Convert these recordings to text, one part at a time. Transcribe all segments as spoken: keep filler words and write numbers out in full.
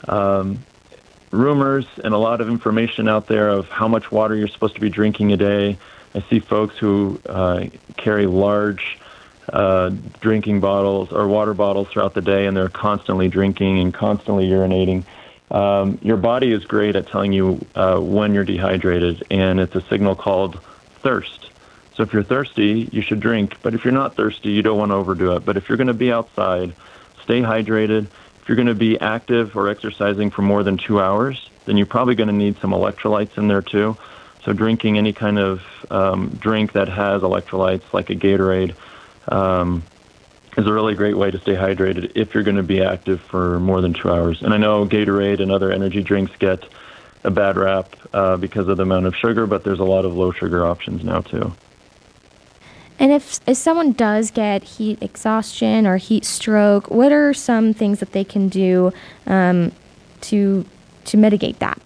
um, rumors and a lot of information out there of how much water you're supposed to be drinking a day. I see folks who uh, carry large uh, drinking bottles or water bottles throughout the day, and they're constantly drinking and constantly urinating. Um, your body is great at telling you uh, when you're dehydrated, and it's a signal called thirst. So if you're thirsty, you should drink. But if you're not thirsty, you don't want to overdo it. But if you're going to be outside, stay hydrated. If you're going to be active or exercising for more than two hours, then you're probably going to need some electrolytes in there too. So drinking any kind of um, drink that has electrolytes, like a Gatorade, um, is a really great way to stay hydrated if you're going to be active for more than two hours. And I know Gatorade and other energy drinks get a bad rap uh, because of the amount of sugar, but there's a lot of low sugar options now too. And if, if someone does get heat exhaustion or heat stroke, what are some things that they can do um, to to mitigate that?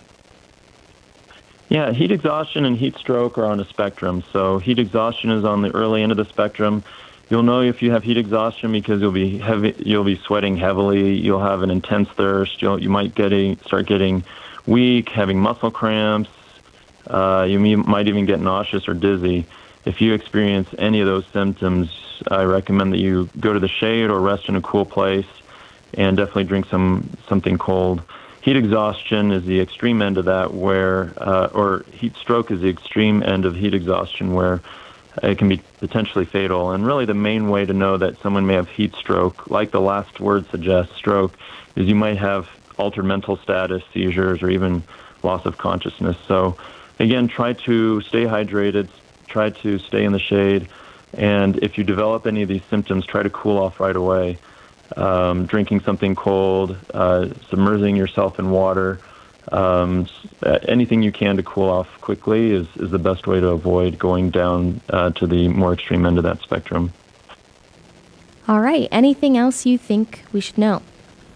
Yeah, heat exhaustion and heat stroke are on a spectrum. So heat exhaustion is on the early end of the spectrum. You'll know if you have heat exhaustion because you'll be heavy, you'll be sweating heavily. You'll have an intense thirst. You'll, you might getting start getting weak, having muscle cramps. Uh, you may, might even get nauseous or dizzy. If you experience any of those symptoms, I recommend that you go to the shade or rest in a cool place, and definitely drink some something cold. Heat exhaustion is the extreme end of that, where, uh, or heat stroke is the extreme end of heat exhaustion, where it can be potentially fatal. And really the main way to know that someone may have heat stroke, like the last word suggests, stroke, is you might have altered mental status, seizures, or even loss of consciousness. So again, try to stay hydrated, try to stay in the shade, and if you develop any of these symptoms, try to cool off right away. Um, drinking something cold, uh, submerging yourself in water, um, anything you can to cool off quickly is, is the best way to avoid going down uh, to the more extreme end of that spectrum. All right. Anything else you think we should know?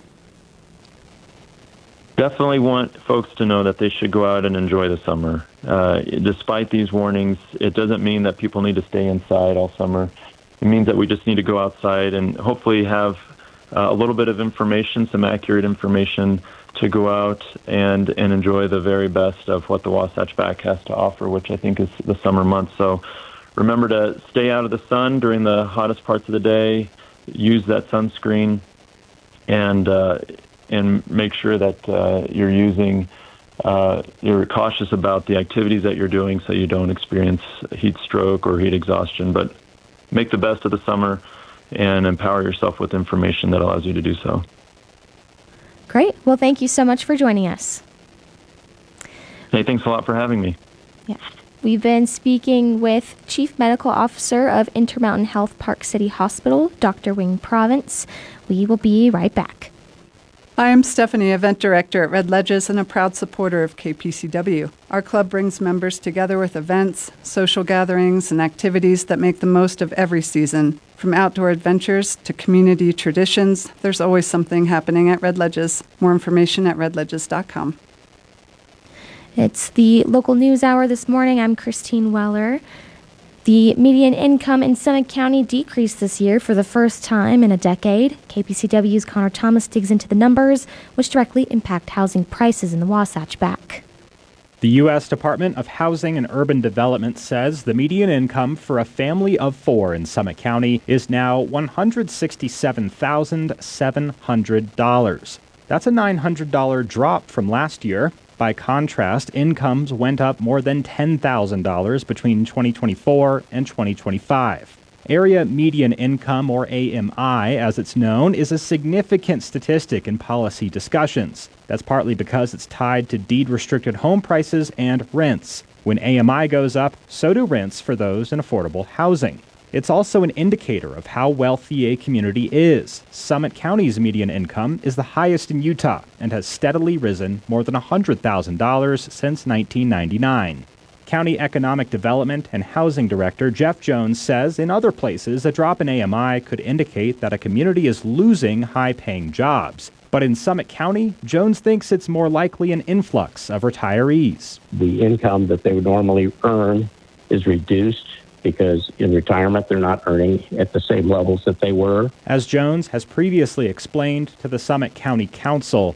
Definitely want folks to know that they should go out and enjoy the summer. Uh, despite these warnings, it doesn't mean that people need to stay inside all summer. It means that we just need to go outside and hopefully have uh, a little bit of information, some accurate information to go out and, and enjoy the very best of what the Wasatch Back has to offer, which I think is the summer months. So remember to stay out of the sun during the hottest parts of the day, use that sunscreen, and uh, and make sure that uh, you're using, uh, you're cautious about the activities that you're doing so you don't experience heat stroke or heat exhaustion. But make the best of the summer and empower yourself with information that allows you to do so. Great. Well, thank you so much for joining us. Hey, thanks a lot for having me. Yeah. We've been speaking with Chief Medical Officer of Intermountain Health Park City Hospital, Doctor Wing Province. We will be right back. Hi, I'm Stephanie, Event Director at Red Ledges and a proud supporter of K P C W. Our club brings members together with events, social gatherings, and activities that make the most of every season. From outdoor adventures to community traditions, there's always something happening at Red Ledges. More information at red ledges dot com. It's the local news hour this morning. I'm Christine Weller. The median income in Summit County decreased this year for the first time in a decade. K P C W's Connor Thomas digs into the numbers, which directly impact housing prices in the Wasatch Back. The U S Department of Housing and Urban Development says the median income for a family of four in Summit County is now one hundred sixty-seven thousand seven hundred dollars. That's a nine hundred dollars drop from last year. By contrast, incomes went up more than ten thousand dollars between twenty twenty-four and twenty twenty-five. Area Median Income, or A M I, as it's known, is a significant statistic in policy discussions. That's partly because it's tied to deed-restricted home prices and rents. When A M I goes up, so do rents for those in affordable housing. It's also an indicator of how wealthy a community is. Summit County's median income is the highest in Utah and has steadily risen more than one hundred thousand dollars since nineteen ninety-nine. County Economic Development and Housing Director Jeff Jones says in other places a drop in A M I could indicate that a community is losing high-paying jobs. But in Summit County, Jones thinks it's more likely an influx of retirees. The income that they would normally earn is reduced because in retirement they're not earning at the same levels that they were. As Jones has previously explained to the Summit County Council,